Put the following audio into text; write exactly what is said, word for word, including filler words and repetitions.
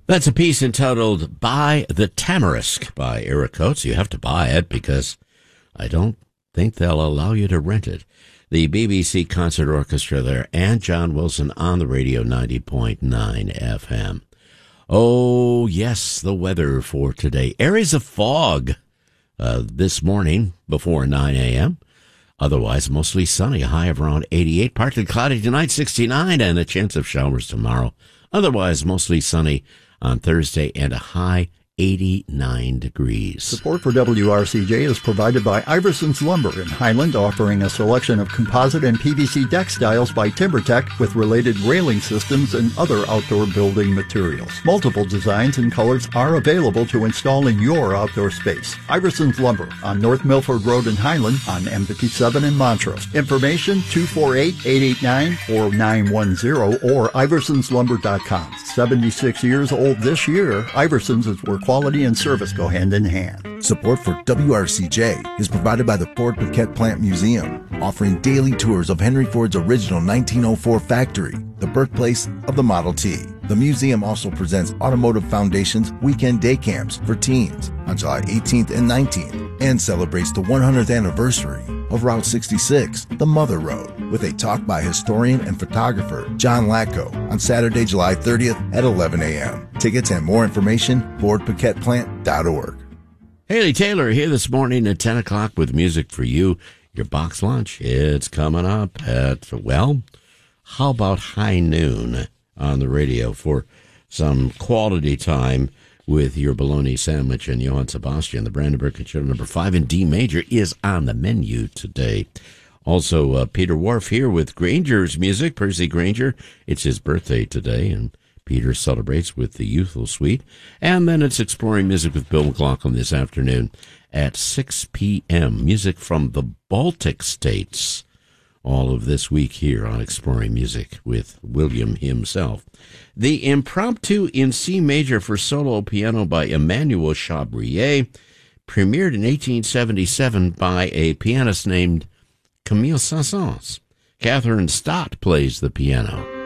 That's a piece entitled By the Tamarisk by Eric Coates. You have to buy it because I don't think they'll allow you to rent it. The B B C Concert Orchestra there and John Wilson on the radio ninety point nine F M. Oh, yes, the weather for today. Areas of fog uh, this morning before nine a.m. Otherwise, mostly sunny, a high of around eighty-eight. Partly cloudy tonight, sixty-nine, and a chance of showers tomorrow. Otherwise, mostly sunny on Thursday and a high eighty-nine degrees. Support for W R C J is provided by Iverson's Lumber in Highland, offering a selection of composite and P V C deck styles by TimberTech with related railing systems and other outdoor building materials. Multiple designs and colors are available to install in your outdoor space. Iverson's Lumber on North Milford Road in Highland on M fifty-seven in Montrose. Information two four eight, eight eight nine, four nine one zero or iversons lumber dot com. seventy-six years old this year, Iverson's is where quality and service go hand in hand. Support for W R C J is provided by the Ford Piquette Plant Museum, offering daily tours of Henry Ford's original nineteen oh four factory, the birthplace of the Model T. The museum also presents Automotive Foundation's weekend day camps for teens on July eighteenth and nineteenth and celebrates the one hundredth anniversary of Route sixty-six, the Mother Road, with a talk by historian and photographer John Latko on Saturday, July thirtieth at eleven a.m. Tickets and more information, ford piquette plant dot org. Haley Taylor here this morning at ten o'clock with music for you. Your box lunch, it's coming up at, well, how about high noon on the radio for some quality time with your bologna sandwich and Johann Sebastian. The Brandenburg Concerto number five in D major is on the menu today. Also, uh, Peter Wharf here with Granger's music. Percy Granger, it's his birthday today, and Peter celebrates with the Youthful Suite. And then it's Exploring Music with Bill McLaughlin this afternoon at six p.m. Music from the Baltic States. All of this week here on Exploring Music with William himself. The Impromptu in C major for solo piano by Emmanuel Chabrier premiered in eighteen seventy-seven by a pianist named Camille Saint-Saëns. Catherine Stott plays the piano.